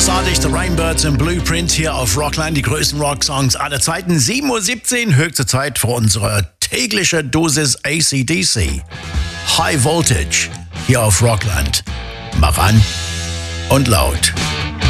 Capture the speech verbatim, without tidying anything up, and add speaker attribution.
Speaker 1: Großartig, The Rainbirds im Blueprint hier auf Rockland, die größten Rocksongs aller Zeiten. sieben Uhr siebzehn, höchste Zeit für unsere tägliche Dosis A C D C. High Voltage hier auf Rockland. Mach an und laut.